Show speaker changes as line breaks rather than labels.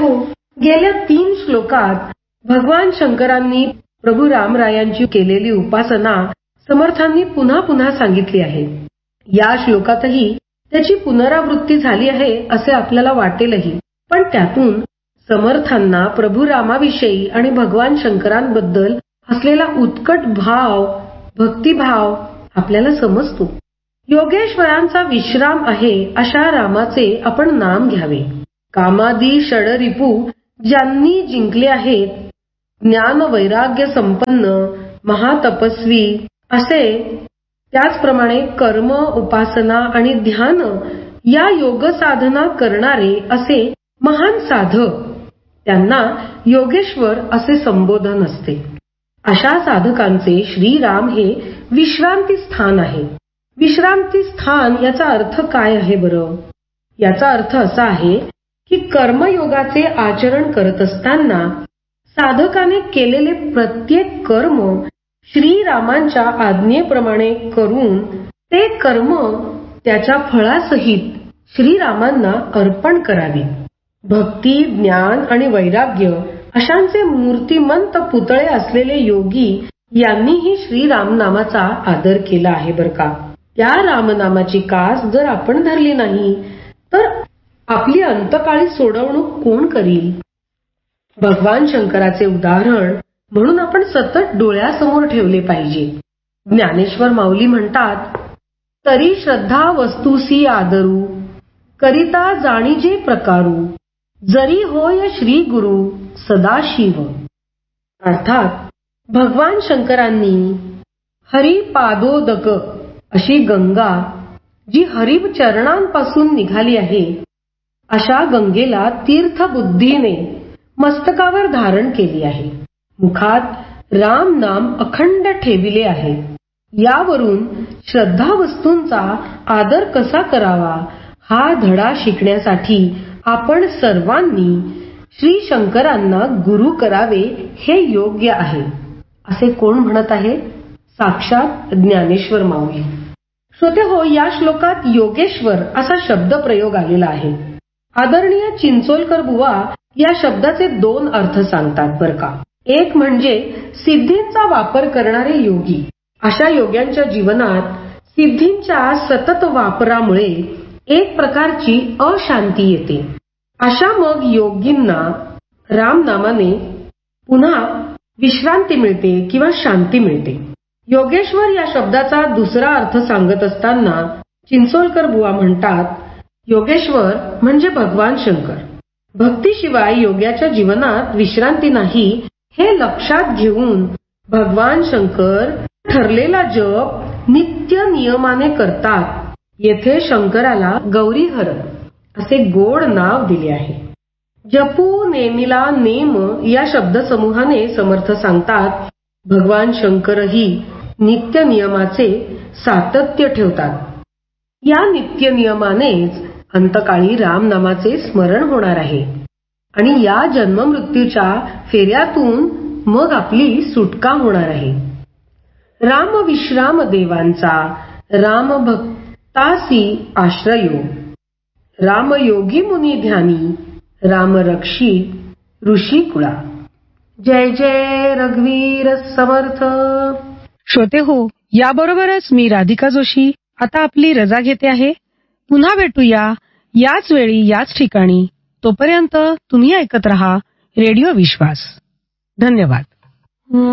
हो, गेल्या 3 श्लोकात भगवान शंकरांनी प्रभू रामरायांची केलेली उपासना समर्थांनी पुन्हा पुन्हा सांगितली आहे. या श्लोकातही त्याची पुनरावृत्ती झाली आहे असे आपल्याला वाटेलही, पण त्यातून समर्थांना प्रभू रामाविषयी आणि भगवान शंकरांबद्दल असलेला उत्कट भाव, भक्तिभाव आपल्याला समजतो. योगेश्वरांचा विश्राम आहे अशा रामाचे आपण नाम घ्यावे. कामादी षडरिपू ज्यांनी जिंकले आहेत, ज्ञान वैराग्य संपन्न महातपस्वी असे, त्याचप्रमाणे कर्म, उपासना आणि ध्यान या योग साधना करणारे असे महान साधक, त्यांना योगेश्वर असे संबोधन असते. अशा साधकांचे श्रीराम हे विश्रांती स्थान आहे. विश्रांती स्थान याचा अर्थ काय आहे बरं? याचा अर्थ असा आहे की कर्मयोगाचे आचरण करत असताना साधकाने केलेले प्रत्येक कर्म श्रीरामांच्या आज्ञेप्रमाणे करून ते कर्म त्याच्या फळासहित श्रीरामांना अर्पण करावे. भक्ती, ज्ञान आणि वैराग्य अशांचे मूर्तिमंत पुतळे असलेले योगी यांनीही श्रीराम नामाचा आदर केला आहे बरं का. त्या रामनामाची कास जर आपण धरली नाही तर आपली अंतकाळी सोडवणूक कोण करील? भगवान शंकराचे उदाहरण म्हणून आपण सतत डोळ्यासमोर ठेवले पाहिजे. ज्ञानेश्वर माऊली म्हणतात, तरी श्रद्धा वस्तुसी आदरू, करिता जाणीजे प्रकारू, जरी होय श्री गुरु सदाशिव. अर्थात भगवान शंकरांनी हरिपादोदक अशी गंगा जी हरिभ चरणांपासून निघाली आहे, अशा गंगेला तीर्थबुद्धीने मस्तकावर धारण केली आहे. मुखात राम नाम अखंड ठेविले आहे. यावरून श्रद्धा वस्तूंचा आदर कसा करावा हा धडा शिकण्यासाठी आपण सर्वांनी श्री शंकरांना गुरु करावे हे योग्य आहे, असे कोण म्हणत आहे? साक्षात ज्ञानेश्वर माऊली. श्रोते हो, या श्लोकात योगेश्वर असा शब्द प्रयोग आलेला आहे. आदरणीय चिंचोलकर बुवा या शब्दाचे 2 अर्थ सांगतात बरं का. एक म्हणजे सिद्धींचा वापर करणारे योगी. अशा योग्यांच्या जीवनात सिद्धींच्या सतत वापरामुळे एक प्रकारची अशांती येते. अशा मग योगींना रामनामाने पुन्हा विश्रांती मिळते किंवा शांती मिळते. योगेश्वर या शब्दाचा दुसरा अर्थ सांगत असताना चिंचोलकर बुवा म्हणतात, योगेश्वर म्हणजे भगवान शंकर. भक्तीशिवाय योग्याच्या जीवनात विश्रांती नाही हे लक्षात घेऊन भगवान शंकर ठरलेला जप नित्य नियमाने करतात. येथे शंकराला गौरीहर असे गोड नाव दिले आहे. जपू नेमिला नेम या शब्दसमूहाने समर्थ सांगतात, भगवान शंकरही नित्य नियमाचे सातत्य ठेवतात. या नित्य नियमानेच अंतकाळी राम नामाचे स्मरण होणार आहे आणि या जन्ममृत्यूच्या फेऱ्यातून मग आपली सुटका होणार आहे. राम विश्राम देवांचा, राम भक्तासी आश्रयो, राम योगी मुनी ध्यानी, राम रक्षी ऋषी कुळा. जय जय रघुवीर समर्थ.
श्रोते हो, याबरोबरच मी राधिका जोशी आता आपली रजा घेते आहे. पुन्हा भेटूया याच वेळी याच ठिकाणी. तोपर्यंत तुम्ही ऐकत रहा रेडिओ विश्वास. धन्यवाद.